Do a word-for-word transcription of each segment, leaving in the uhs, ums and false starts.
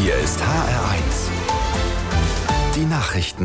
Hier ist H R eins. Die Nachrichten.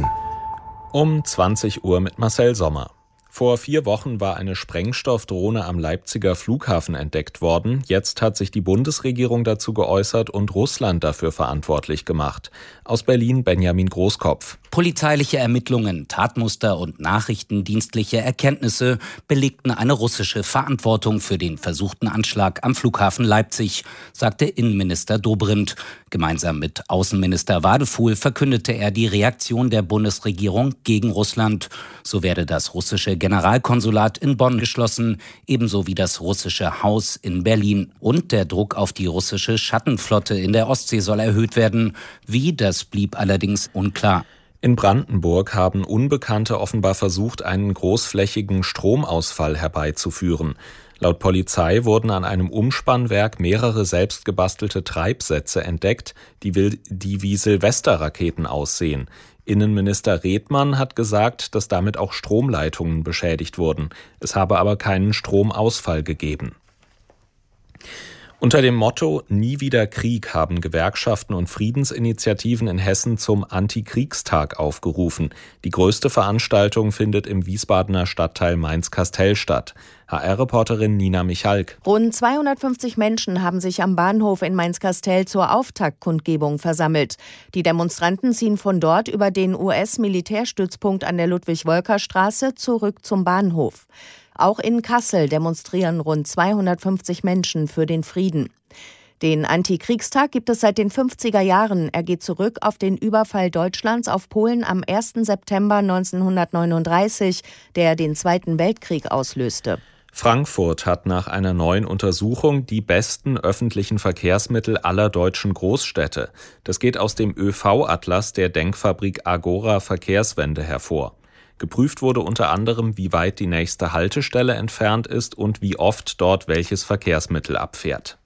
Um zwanzig Uhr mit Marcel Sommer. Vor vier Wochen war eine Sprengstoffdrohne am Leipziger Flughafen entdeckt worden. Jetzt hat sich die Bundesregierung dazu geäußert und Russland dafür verantwortlich gemacht. Aus Berlin Benjamin Großkopf. Polizeiliche Ermittlungen, Tatmuster und nachrichtendienstliche Erkenntnisse belegten eine russische Verantwortung für den versuchten Anschlag am Flughafen Leipzig, sagte Innenminister Dobrindt. Gemeinsam mit Außenminister Wadefuhl verkündete er die Reaktion der Bundesregierung gegen Russland. So werde das russische Generalkonsulat in Bonn geschlossen, ebenso wie das russische Haus in Berlin. Und der Druck auf die russische Schattenflotte in der Ostsee soll erhöht werden. Wie, das blieb allerdings unklar. In Brandenburg haben Unbekannte offenbar versucht, einen großflächigen Stromausfall herbeizuführen. Laut Polizei wurden an einem Umspannwerk mehrere selbstgebastelte Treibsätze entdeckt, die, will, die wie Silvesterraketen aussehen. Innenminister Redmann hat gesagt, dass damit auch Stromleitungen beschädigt wurden. Es habe aber keinen Stromausfall gegeben. Unter dem Motto Nie wieder Krieg haben Gewerkschaften und Friedensinitiativen in Hessen zum Antikriegstag aufgerufen. Die größte Veranstaltung findet im Wiesbadener Stadtteil Mainz-Kastel statt. H R-Reporterin Nina Michalk. Rund zweihundertfünfzig Menschen haben sich am Bahnhof in Mainz-Kastel zur Auftaktkundgebung versammelt. Die Demonstranten ziehen von dort über den U S-Militärstützpunkt an der Ludwig-Volker-Straße zurück zum Bahnhof. Auch in Kassel demonstrieren rund zweihundertfünfzig Menschen für den Frieden. Den Antikriegstag gibt es seit den fünfziger Jahren. Er geht zurück auf den Überfall Deutschlands auf Polen am ersten September neunzehnhundertneununddreißig, der den Zweiten Weltkrieg auslöste. Frankfurt hat nach einer neuen Untersuchung die besten öffentlichen Verkehrsmittel aller deutschen Großstädte. Das geht aus dem Ö V-Atlas der Denkfabrik Agora Verkehrswende hervor. Geprüft wurde unter anderem, wie weit die nächste Haltestelle entfernt ist und wie oft dort welches Verkehrsmittel abfährt.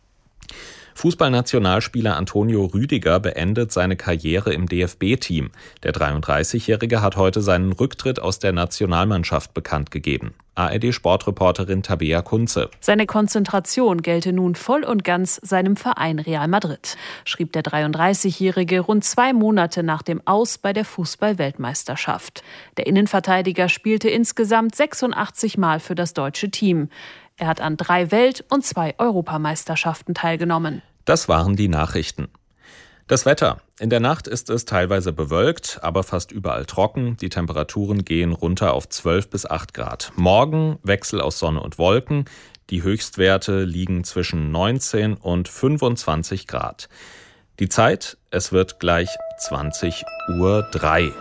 Fußballnationalspieler Antonio Rüdiger beendet seine Karriere im D F B-Team. Der dreiunddreißigjährige hat heute seinen Rücktritt aus der Nationalmannschaft bekannt gegeben. A R D-Sportreporterin Tabea Kunze. Seine Konzentration gelte nun voll und ganz seinem Verein Real Madrid, schrieb der dreiunddreißigjährige rund zwei Monate nach dem Aus bei der Fußball-Weltmeisterschaft. Der Innenverteidiger spielte insgesamt sechsundachtzig Mal für das deutsche Team. Er hat an drei Welt- und zwei Europameisterschaften teilgenommen. Das waren die Nachrichten. Das Wetter. In der Nacht ist es teilweise bewölkt, aber fast überall trocken. Die Temperaturen gehen runter auf zwölf bis acht Grad. Morgen Wechsel aus Sonne und Wolken. Die Höchstwerte liegen zwischen neunzehn und fünfundzwanzig Grad. Die Zeit, es wird gleich zwanzig Uhr drei.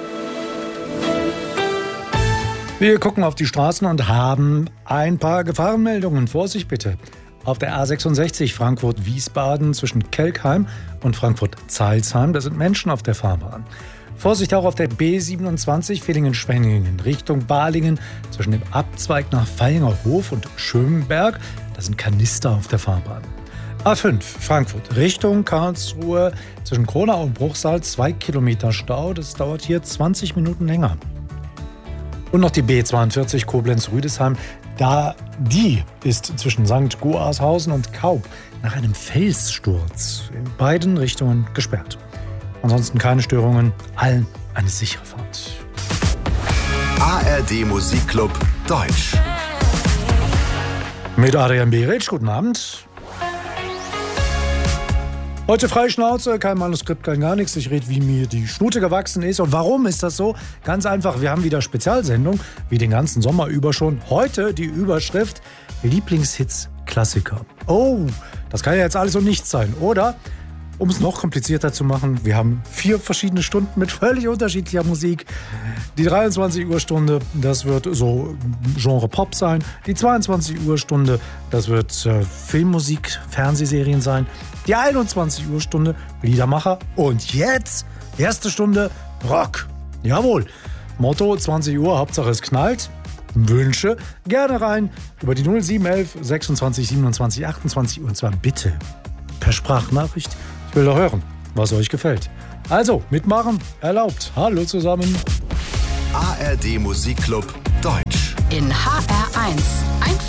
Wir gucken auf die Straßen und haben ein paar Gefahrenmeldungen. Vorsicht bitte. Auf der A sechsundsechzig Frankfurt-Wiesbaden zwischen Kelkheim und Frankfurt-Zeilsheim, da sind Menschen auf der Fahrbahn. Vorsicht auch auf der B siebenundzwanzig Villingen-Schwenningen Richtung Balingen zwischen dem Abzweig nach Vaihingers-Hof und Schönberg, da sind Kanister auf der Fahrbahn. A fünf Frankfurt Richtung Karlsruhe zwischen Kronau und Bruchsal, zwei Kilometer Stau, das dauert hier zwanzig Minuten länger. Und noch die B zweiundvierzig Koblenz-Rüdesheim. Da die ist zwischen Sankt Goarshausen und Kaub nach einem Felssturz in beiden Richtungen gesperrt. Ansonsten keine Störungen, allen eine sichere Fahrt. A R D Musikclub Deutsch. Mit Adrian Beric, guten Abend. Heute freie Schnauze, kein Manuskript, kein gar nichts. Ich rede, wie mir die Schnute gewachsen ist. Und warum ist das so? Ganz einfach, wir haben wieder Spezialsendung, wie den ganzen Sommer über schon. Heute die Überschrift Lieblingshits Klassiker. Oh, das kann ja jetzt alles und nichts sein, oder? Um es noch komplizierter zu machen, wir haben vier verschiedene Stunden mit völlig unterschiedlicher Musik. Die dreiundzwanzig Uhr Stunde, das wird so Genre Pop sein. Die zweiundzwanzig Uhr Stunde, das wird äh, Filmmusik, Fernsehserien sein. Die einundzwanzig Uhr Stunde, Liedermacher. Und jetzt, erste Stunde, Rock. Jawohl. Motto zwanzig Uhr, Hauptsache es knallt. Wünsche gerne rein über die null sieben elf sechsundzwanzig siebenundzwanzig achtundzwanzig und zwar bitte per Sprachnachricht. Ich will doch hören, was euch gefällt. Also, mitmachen erlaubt. Hallo zusammen. A R D Musikclub Deutsch. In H R eins.